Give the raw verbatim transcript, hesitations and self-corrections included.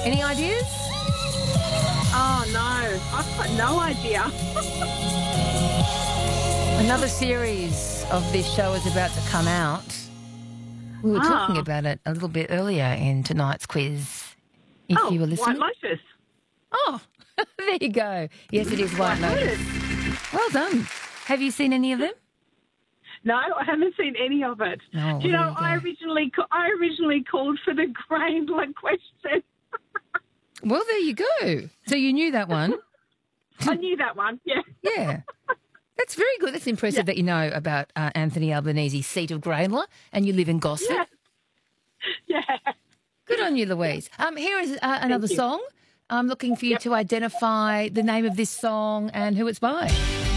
Any ideas? Oh, no. I've got no idea. Another series of this show is about to come out. We were talking Ah. about it a little bit earlier in tonight's quiz, if Oh, you were White listening. Lotus. Oh, there you go. Yes, it is White White Lotus. Well done. Have you seen any of them? No, I haven't seen any of it. Oh, Do you there know, you I go. originally, ca- I originally called for the Graindler question. Well, there you go. So you knew that one. I knew that one, yeah. Yeah. That's very good. That's impressive Yeah. that you know about uh, Anthony Albanese, seat of Graindler, and you live in Gosford. Yeah. Yeah. Good on you, Louise. Um, here is uh, another you. song. I'm looking for you Yep. to identify the name of this song and who it's by.